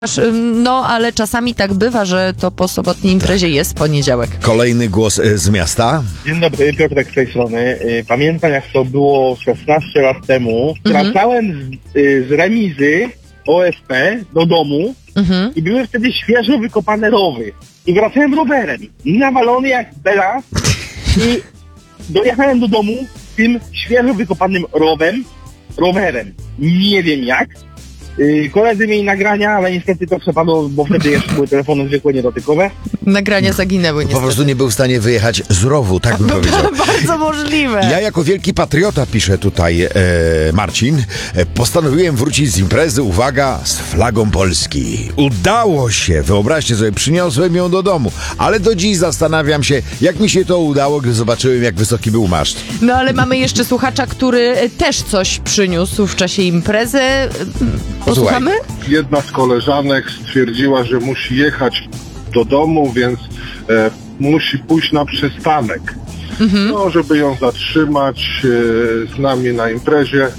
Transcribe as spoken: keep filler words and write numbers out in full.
No, ale czasami tak bywa, że to po sobotniej imprezie jest poniedziałek. Kolejny głos y, z miasta. Dzień dobry, Piotrek z tej strony. Y, Pamiętam, jak to było szesnaście lat temu. Mhm. Wracałem z, y, z remizy O S P do domu Mhm. i były wtedy świeżo wykopane rowy. I wracałem rowerem, nawalony jak bela i dojechałem do domu tym świeżo wykopanym rowem, rowerem. Nie wiem jak. Y, Koledzy mieli nagrania, ale niestety to przepadło, bo wtedy jeszcze były telefony zwykłe, niedotykowe. Nagrania zaginęły Po niestety. prostu nie był w stanie wyjechać z rowu, tak bym powiedział. Bardzo możliwe. Ja jako wielki patriota, pisze tutaj e, Marcin, e, postanowiłem wrócić z imprezy, uwaga, z flagą Polski. Udało się, wyobraźcie sobie, przyniosłem ją do domu, ale do dziś zastanawiam się, jak mi się to udało, gdy zobaczyłem, jak wysoki był maszt. No ale mamy jeszcze słuchacza, który też coś przyniósł w czasie imprezy. Posłuchamy? Jedna z koleżanek stwierdziła, że musi jechać do domu, więc e, musi pójść na przystanek. No, żeby ją zatrzymać e, z nami na imprezie.